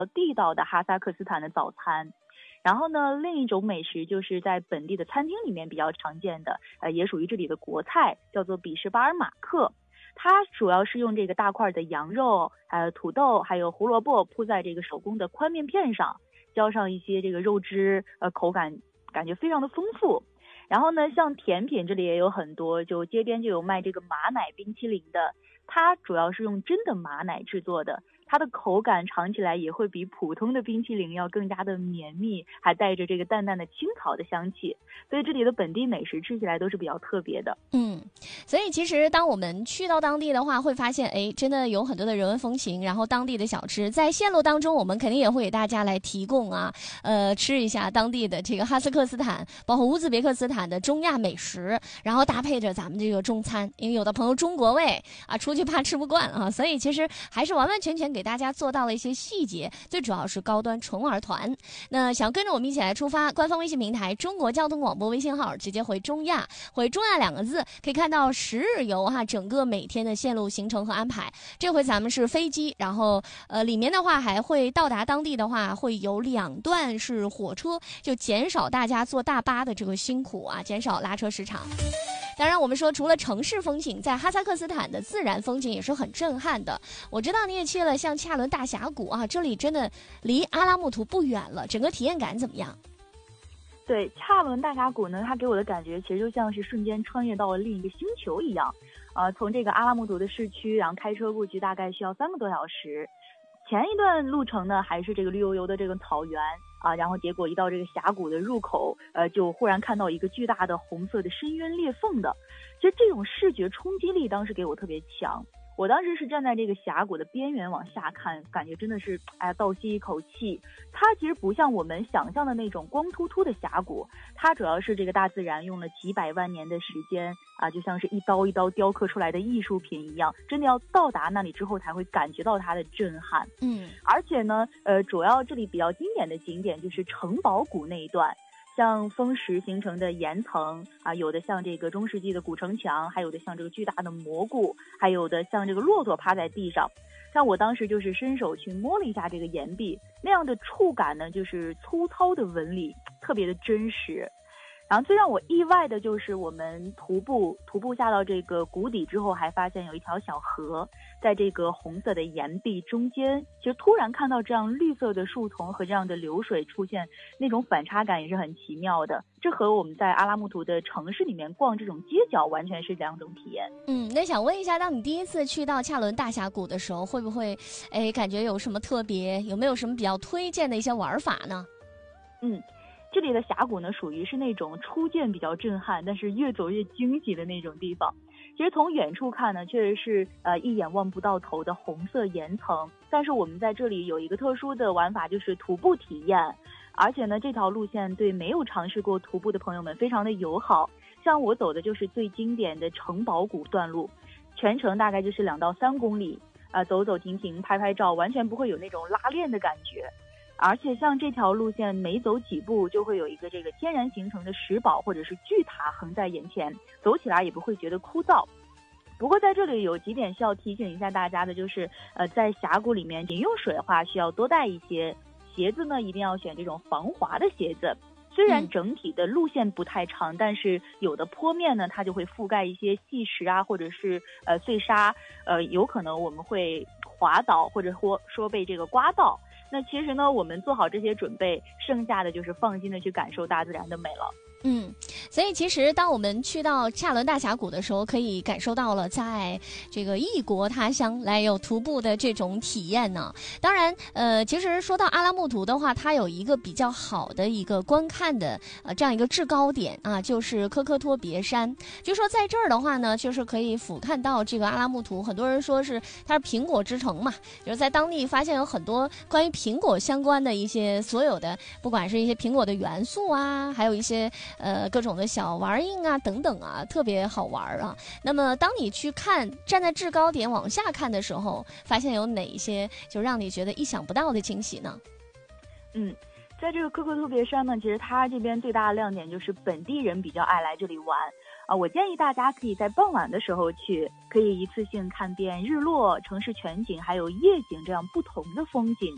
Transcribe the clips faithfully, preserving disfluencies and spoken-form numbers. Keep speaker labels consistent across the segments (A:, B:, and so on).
A: 地道的哈萨克斯坦的早餐。然后呢，另一种美食就是在本地的餐厅里面比较常见的，呃，也属于这里的国菜，叫做比什巴尔马克。它主要是用这个大块的羊肉、还有土豆、还有胡萝卜铺在这个手工的宽面片上，浇上一些这个肉汁，呃，口感感觉非常的丰富。然后呢，像甜品这里也有很多，就街边就有卖这个马奶冰淇淋的，它主要是用真的马奶制作的。它的口感尝起来也会比普通的冰淇淋要更加的绵密，还带着这个淡淡的青草的香气，所以这里的本地美食吃起来都是比较特别的。
B: 嗯，所以其实当我们去到当地的话，会发现哎，真的有很多的人文风情，然后当地的小吃在线路当中，我们肯定也会给大家来提供啊，呃，吃一下当地的这个哈萨克斯坦，包括乌兹别克斯坦的中亚美食，然后搭配着咱们这个中餐，因为有的朋友中国胃啊，出去怕吃不惯啊，所以其实还是完完全全给大家做到了一些细节，最主要是高端纯玩团。那想跟着我们一起来出发，官方微信平台中国交通广播微信号直接回中亚，回中亚两个字，可以看到十日游哈，整个每天的线路行程和安排。这回咱们是飞机，然后呃里面的话还会到达当地的话，会有两段是火车，就减少大家坐大巴的这个辛苦啊，减少拉车时长。当然我们说除了城市风景，在哈萨克斯坦的自然风景也是很震撼的。我知道你也去了像恰伦大峡谷啊，这里真的离阿拉木图不远了，整个体验感怎么样？
A: 对，恰伦大峡谷呢，它给我的感觉其实就像是瞬间穿越到了另一个星球一样。呃，从这个阿拉木图的市区，然后开车过去大概需要三个多小时。前一段路程呢，还是这个绿油油的这个草原啊，然后结果一到这个峡谷的入口，呃，就忽然看到一个巨大的红色的深渊裂缝的。其实这种视觉冲击力当时给我特别强。我当时是站在这个峡谷的边缘往下看，感觉真的是哎呀倒吸一口气。它其实不像我们想象的那种光秃秃的峡谷，它主要是这个大自然用了几百万年的时间啊，就像是一刀一刀雕刻出来的艺术品一样，真的要到达那里之后才会感觉到它的震撼。
B: 嗯，
A: 而且呢，呃，主要这里比较经典的景点就是城堡谷那一段。像风石形成的岩层啊，有的像这个中世纪的古城墙，还有的像这个巨大的蘑菇，还有的像这个骆驼趴在地上。像我当时就是伸手去摸了一下这个岩壁，那样的触感呢，就是粗糙的纹理，特别的真实。然后最让我意外的就是我们徒步徒步下到这个谷底之后，还发现有一条小河，在这个红色的岩壁中间，其实突然看到这样绿色的树丛和这样的流水出现，那种反差感也是很奇妙的。这和我们在阿拉木图的城市里面逛这种街角完全是两种体验。
B: 嗯，那想问一下，当你第一次去到恰伦大峡谷的时候，会不会哎感觉有什么特别？有没有什么比较推荐的一些玩法呢？
A: 嗯。这里的峡谷呢，属于是那种初见比较震撼，但是越走越惊喜的那种地方。其实从远处看呢，确实是呃一眼望不到头的红色岩层。但是我们在这里有一个特殊的玩法，就是徒步体验。而且呢，这条路线对没有尝试过徒步的朋友们非常的友好。像我走的就是最经典的城堡谷段路，全程大概就是两到三公里，呃，走走停停，拍拍照，完全不会有那种拉练的感觉。而且像这条路线每走几步就会有一个这个天然形成的石堡或者是巨塔横在眼前，走起来也不会觉得枯燥。不过在这里有几点需要提醒一下大家的，就是呃，在峡谷里面饮用水的话需要多带一些，鞋子呢一定要选这种防滑的鞋子。虽然整体的路线不太长，但是有的坡面呢它就会覆盖一些细石啊，或者是呃碎沙，呃有可能我们会滑倒或者说说被这个刮到。那其实呢，我们做好这些准备，剩下的就是放心的去感受大自然的美了。
B: 嗯，所以其实当我们去到恰伦大峡谷的时候，可以感受到了在这个异国他乡来有徒步的这种体验呢。当然，呃，其实说到阿拉木图的话，它有一个比较好的一个观看的呃这样一个制高点啊，就是科科托别山。就说在这儿的话呢，就是可以俯瞰到这个阿拉木图。很多人说是它是苹果之城嘛，就是在当地发现有很多关于苹果相关的一些所有的，不管是一些苹果的元素啊，还有一些。呃，各种的小玩意啊，等等啊，特别好玩啊。那么，当你去看，站在制高点往下看的时候，发现有哪一些就让你觉得意想不到的惊喜呢？
A: 嗯，在这个科科托别山呢，其实它这边最大的亮点就是本地人比较爱来这里玩啊。我建议大家可以在傍晚的时候去，可以一次性看遍日落、城市全景，还有夜景这样不同的风景。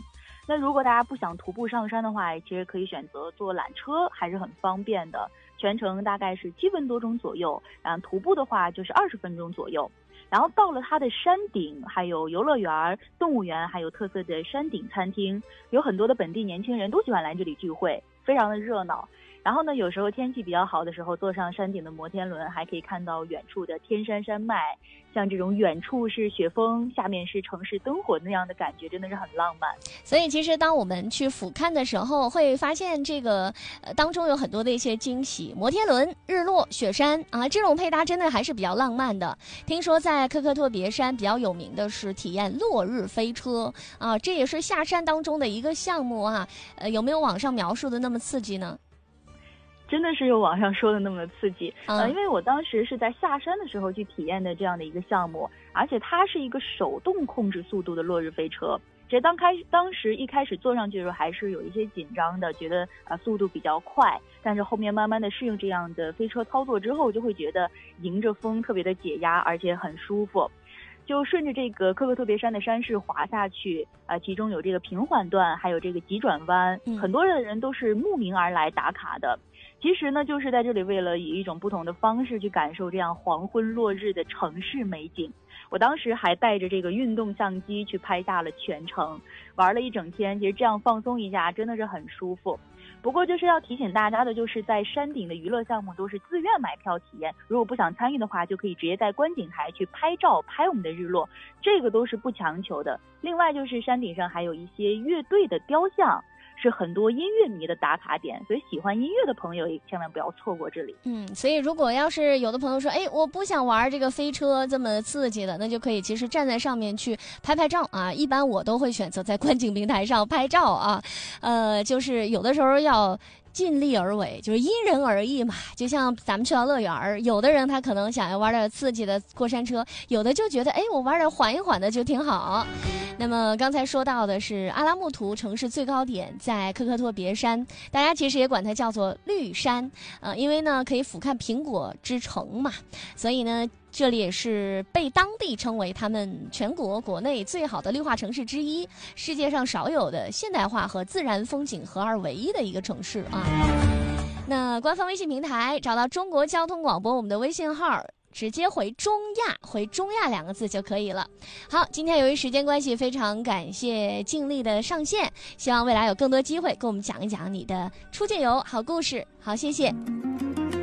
A: 那如果大家不想徒步上山的话，其实可以选择坐缆车，还是很方便的。全程大概是七分多钟左右，然后徒步的话就是二十分钟左右。然后到了它的山顶，还有游乐园、动物园，还有特色的山顶餐厅，有很多的本地年轻人都喜欢来这里聚会，非常的热闹。然后呢，有时候天气比较好的时候，坐上山顶的摩天轮，还可以看到远处的天山山脉，像这种远处是雪峰，下面是城市灯火那样的感觉，真的是很浪漫。
B: 所以其实当我们去俯瞰的时候，会发现这个呃当中有很多的一些惊喜，摩天轮、日落、雪山啊，这种配搭真的还是比较浪漫的。听说在科克托别山比较有名的是体验落日飞车啊，这也是下山当中的一个项目啊。呃，有没有网上描述的那么刺激呢？
A: 真的是有网上说的那么刺激，
B: 嗯、
A: 呃，因为我当时是在下山的时候去体验的这样的一个项目，而且它是一个手动控制速度的落日飞车。其实当开当时一开始坐上去的时候还是有一些紧张的，觉得啊、呃、速度比较快，但是后面慢慢的适应这样的飞车操作之后，就会觉得迎着风特别的解压，而且很舒服。就顺着这个科克托别山的山势滑下去，啊、呃，其中有这个平缓段，还有这个急转弯，
B: 嗯、
A: 很多的人都是慕名而来打卡的。其实呢，就是在这里为了以一种不同的方式去感受这样黄昏落日的城市美景。我当时还带着这个运动相机去拍下了全程，玩了一整天。其实这样放松一下，真的是很舒服。不过就是要提醒大家的，就是在山顶的娱乐项目都是自愿买票体验，如果不想参与的话，就可以直接在观景台去拍照，拍我们的日落，这个都是不强求的。另外就是山顶上还有一些乐队的雕像，是很多音乐迷的打卡点，所以喜欢音乐的朋友也千万不要错过这里。
B: 嗯，所以如果要是有的朋友说，哎，我不想玩这个飞车这么刺激的，那就可以其实站在上面去拍拍照啊。一般我都会选择在观景平台上拍照啊，呃，就是有的时候要尽力而为，就是因人而异嘛。就像咱们去到乐园，有的人他可能想要玩点刺激的过山车，有的就觉得，哎，我玩点缓一缓的就挺好。那么刚才说到的是阿拉木图城市最高点在科克托别山，大家其实也管它叫做绿山，呃，因为呢可以俯瞰苹果之城嘛，所以呢这里也是被当地称为他们全国国内最好的绿化城市之一，世界上少有的现代化和自然风景合二为一的一个城市啊。那官方微信平台找到中国交通广播我们的微信号，直接回中亚，回中亚两个字就可以了。好，今天由于时间关系，非常感谢静丽的上线，希望未来有更多机会跟我们讲一讲你的出境游好故事。好，谢谢。